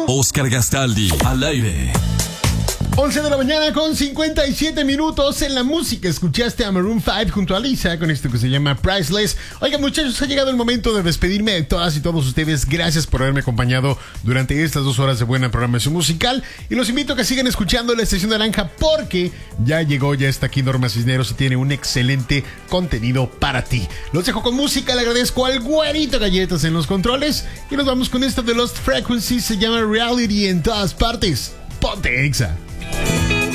Oscar Gastaldi, al aire. 11 de la mañana con 57 minutos. En la música escuchaste a Maroon 5 junto a Lisa con esto que se llama Priceless. Oigan, muchachos, ha llegado el momento de despedirme de todas y todos ustedes. Gracias por haberme acompañado durante estas 2 horas de buena programación musical. Y los invito a que sigan escuchando la Estación Naranja porque ya está aquí Norma Cisneros y tiene un excelente contenido para ti. Los dejo con música. Le agradezco al Güerito Galletas en los controles. Y nos vamos con esto de Lost Frequencies. Se llama Reality en todas partes. Ponte Exa.